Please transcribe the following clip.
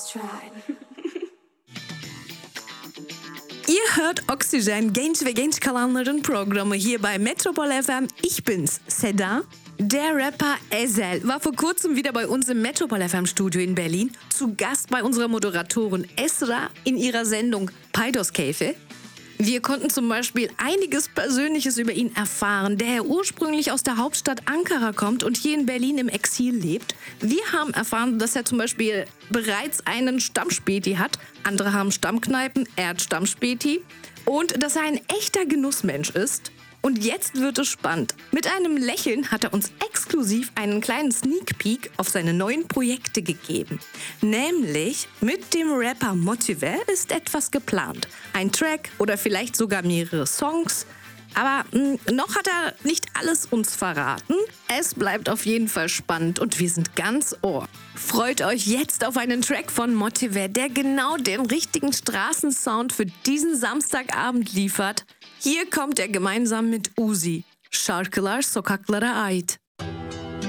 try. Ihr hört Oxygen, genç ve genç kalanların programı hier bei Metropol FM. Ich bin's, Seda. Der Rapper Ezel war vor kurzem wieder bei uns im Metropol FM Studio in Berlin, zu Gast bei unserer Moderatorin Esra in ihrer Sendung Paydos Keyfi. Wir konnten zum Beispiel einiges Persönliches über ihn erfahren, der ja ursprünglich aus der Hauptstadt Ankara kommt und hier in Berlin im Exil lebt. Wir haben erfahren, dass er zum Beispiel bereits einen Stammspäti hat. Andere haben Stammkneipen, er hat Stammspäti. Und dass er ein echter Genussmensch ist. Und jetzt wird es spannend. Mit einem Lächeln hat er uns exklusiv einen kleinen Sneak Peek auf seine neuen Projekte gegeben. Nämlich mit dem Rapper Motive ist etwas geplant. Ein Track oder vielleicht sogar mehrere Songs. Aber noch hat er nicht alles uns verraten. Es bleibt auf jeden Fall spannend und wir sind ganz Ohr. Freut euch jetzt auf einen Track von Motive, der genau den richtigen Straßensound für diesen Samstagabend liefert. Hier kommt er gemeinsam mit Uzi. Şarkılar sokaklara ait.